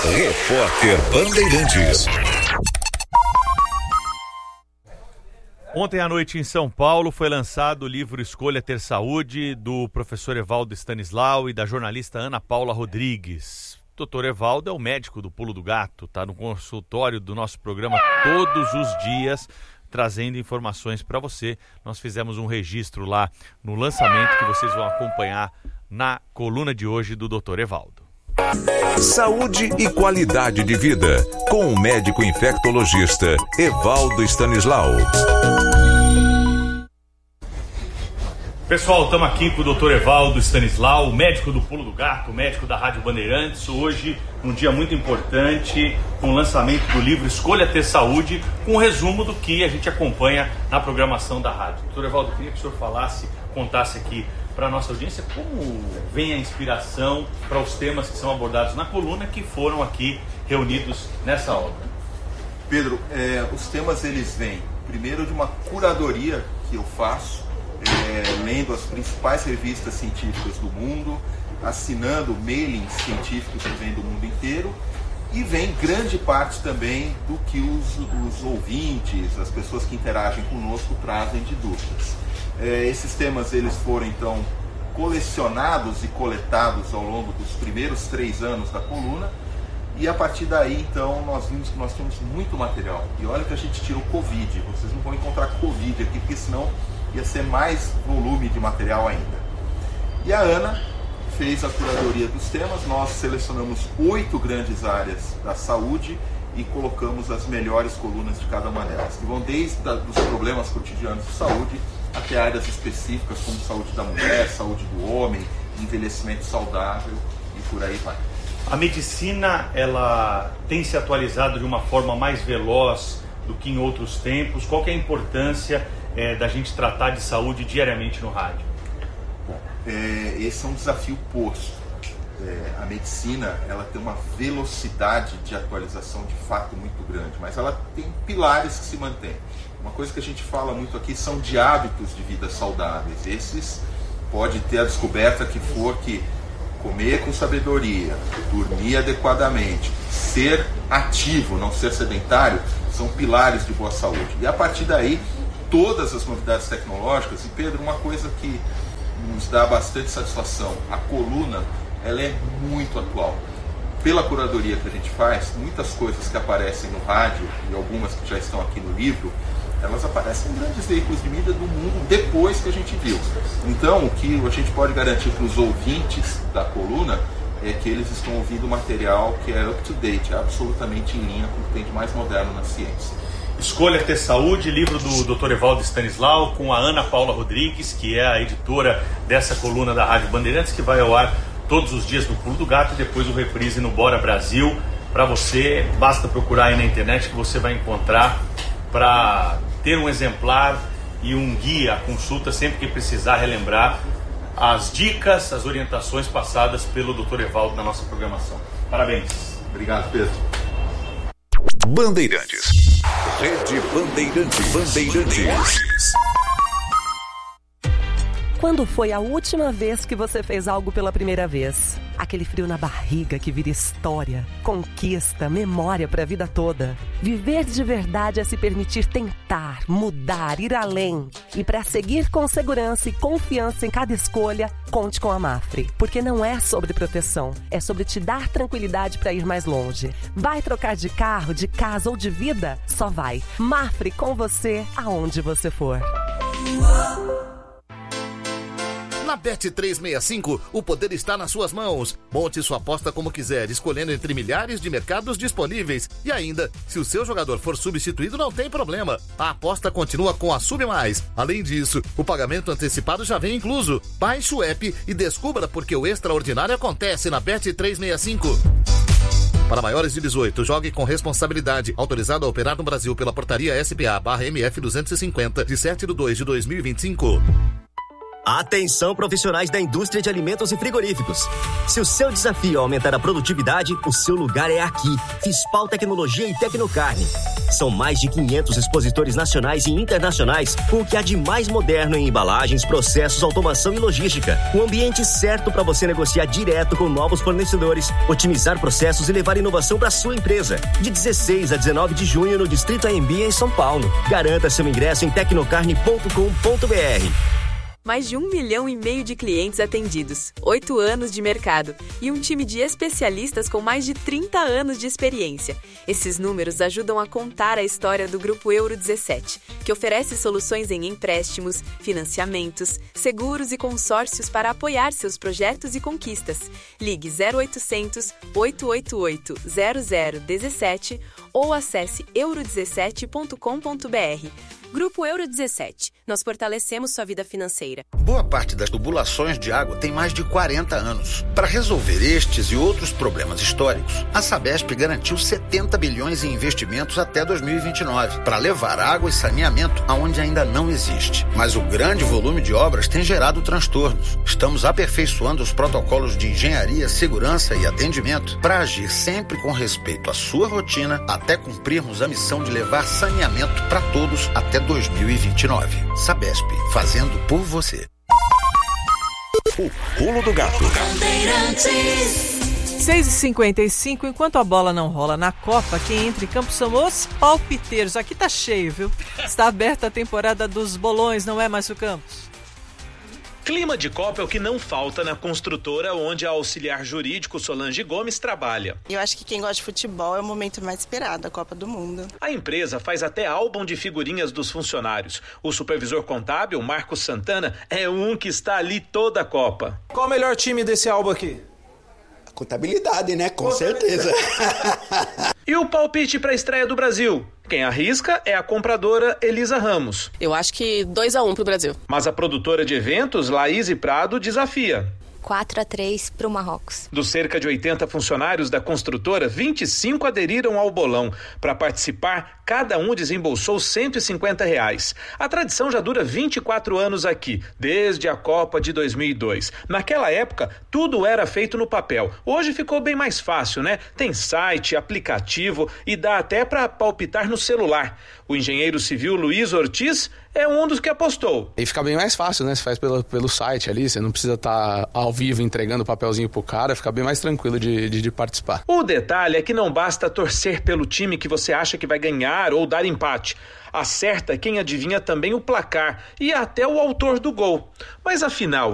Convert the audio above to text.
Repórter Bandeirantes. Ontem à noite em São Paulo foi lançado o livro Escolha Ter Saúde, do professor Evaldo Stanislau e da jornalista Ana Paula Rodrigues. Doutor Evaldo é o médico do Pulo do Gato, está no consultório do nosso programa todos os dias, trazendo informações para você. Nós fizemos um registro lá no lançamento que vocês vão acompanhar na coluna de hoje do Dr. Evaldo. Saúde e qualidade de vida, com o médico infectologista Evaldo Stanislau. Pessoal, estamos aqui com o Dr. Evaldo Stanislau, médico do Pulo do Gato, médico da Rádio Bandeirantes. Hoje, um dia muito importante, com o lançamento do livro Escolha Ter Saúde, com um resumo do que a gente acompanha na programação da rádio. Dr. Evaldo, queria que o senhor contasse aqui para a nossa audiência como vem a inspiração para os temas que são abordados na coluna, que foram aqui reunidos nessa obra. Pedro, os temas eles vêm primeiro de uma curadoria que eu faço, lendo as principais revistas científicas do mundo, assinando mailings científicos que vêm do mundo inteiro, e vem grande parte também do que os ouvintes, as pessoas que interagem conosco, trazem de dúvidas. Esses temas eles foram então colecionados e coletados ao longo dos primeiros 3 anos da coluna, e a partir daí então nós vimos que nós temos muito material. E olha que a gente tirou Covid, vocês não vão encontrar Covid aqui, porque senão ia ser mais volume de material ainda. E a Ana fez a curadoria dos temas. Nós selecionamos 8 grandes áreas da saúde e colocamos as melhores colunas de cada uma delas, que vão desde os problemas cotidianos de saúde até áreas específicas como saúde da mulher, saúde do homem, envelhecimento saudável e por aí vai. A medicina, ela tem se atualizado de uma forma mais veloz do que em outros tempos. Qual que é a importância da gente tratar de saúde diariamente no rádio? Bom, esse é um desafio posto. A medicina, ela tem uma velocidade de atualização de fato muito grande, mas ela tem pilares que se mantêm. Uma coisa que a gente fala muito aqui são de hábitos de vida saudáveis. Esses pode ter a descoberta que for que comer com sabedoria, dormir adequadamente, ser ativo, não ser sedentário, são pilares de boa saúde. E a partir daí, todas as novidades tecnológicas, e Pedro, uma coisa que nos dá bastante satisfação, a coluna, ela é muito atual. Pela curadoria que a gente faz, muitas coisas que aparecem no rádio, e algumas que já estão aqui no livro, elas aparecem em grandes veículos de mídia do mundo depois que a gente viu. Então, o que a gente pode garantir para os ouvintes da coluna é que eles estão ouvindo material que é up-to-date, é absolutamente em linha com o que tem de mais moderno na ciência. Escolha Ter Saúde, livro do Dr. Evaldo Stanislau, com a Ana Paula Rodrigues, que é a editora dessa coluna da Rádio Bandeirantes, que vai ao ar todos os dias no Pulo do Gato e depois o reprise no Bora Brasil. Para você, basta procurar aí na internet que você vai encontrar para ter um exemplar e um guia, a consulta sempre que precisar relembrar as dicas, as orientações passadas pelo Dr. Evaldo na nossa programação. Parabéns. Obrigado, Pedro. Bandeirantes. Rede Bandeirantes. Quando foi a última vez que você fez algo pela primeira vez? Aquele frio na barriga que vira história, conquista, memória para a vida toda. Viver de verdade é se permitir tentar, mudar, ir além. E para seguir com segurança e confiança em cada escolha, conte com a Mafre. Porque não é sobre proteção, é sobre te dar tranquilidade para ir mais longe. Vai trocar de carro, de casa ou de vida? Só vai. Mafre com você, aonde você for. Na Bet365, o poder está nas suas mãos. Monte sua aposta como quiser, escolhendo entre milhares de mercados disponíveis. E ainda, se o seu jogador for substituído, não tem problema. A aposta continua com a Sub Mais. Além disso, o pagamento antecipado já vem incluso. Baixe o app e descubra porque o extraordinário acontece na Bet365. Para maiores de 18, jogue com responsabilidade. Autorizado a operar no Brasil pela portaria SPA/MF 250, de 7/2/2025. Atenção, profissionais da indústria de alimentos e frigoríficos. Se o seu desafio é aumentar a produtividade, o seu lugar é aqui. Fispal Tecnologia e Tecnocarne. São mais de 500 expositores nacionais e internacionais com o que há de mais moderno em embalagens, processos, automação e logística. O ambiente certo para você negociar direto com novos fornecedores, otimizar processos e levar inovação para sua empresa. De 16 a 19 de junho no Distrito AMB em São Paulo. Garanta seu ingresso em tecnocarne.com.br. Mais de 1,5 milhão de clientes atendidos, 8 anos de mercado e um time de especialistas com mais de 30 anos de experiência. Esses números ajudam a contar a história do Grupo Euro 17, que oferece soluções em empréstimos, financiamentos, seguros e consórcios para apoiar seus projetos e conquistas. Ligue 0800 888 0017 ou acesse euro17.com.br. Grupo Euro 17. Nós fortalecemos sua vida financeira. Boa parte das tubulações de água tem mais de 40 anos. Para resolver estes e outros problemas históricos, a Sabesp garantiu 70 bilhões em investimentos até 2029 para levar água e saneamento aonde ainda não existe. Mas o grande volume de obras tem gerado transtornos. Estamos aperfeiçoando os protocolos de engenharia, segurança e atendimento para agir sempre com respeito à sua rotina até cumprirmos a missão de levar saneamento para todos até 2029. Sabesp, fazendo por você. O Pulo do Gato. 6h55, enquanto a bola não rola na Copa, quem entra em campo são os palpiteiros. Aqui tá cheio, viu? Está aberta a temporada dos bolões, não é, Márcio Campos? Clima de Copa é o que não falta na construtora onde a auxiliar jurídico Solange Gomes trabalha. Eu acho que quem gosta de futebol é o momento mais esperado, a Copa do Mundo. A empresa faz até álbum de figurinhas dos funcionários. O supervisor contábil, Marcos Santana, é um que está ali toda a Copa. Qual o melhor time desse álbum aqui? A contabilidade, né? Com certeza. E o palpite para a estreia do Brasil? Quem arrisca é a compradora Elisa Ramos. Eu acho que 2-1 pro Brasil. Mas a produtora de eventos, Laís Prado, desafia. 4-3 pro Marrocos. Dos cerca de 80 funcionários da construtora, 25 aderiram ao bolão. Para participar, cada um desembolsou R$150. A tradição já dura 24 anos aqui, desde a Copa de 2002. Naquela época, tudo era feito no papel. Hoje ficou bem mais fácil, né? Tem site, aplicativo e dá até para palpitar no celular. O engenheiro civil Luiz Ortiz é um dos que apostou. E fica bem mais fácil, né? Você faz pelo site ali, você não precisa estar ao vivo entregando o papelzinho pro cara, fica bem mais tranquilo de participar. O detalhe é que não basta torcer pelo time que você acha que vai ganhar ou dar empate. Acerta quem adivinha também o placar e até o autor do gol. Mas afinal,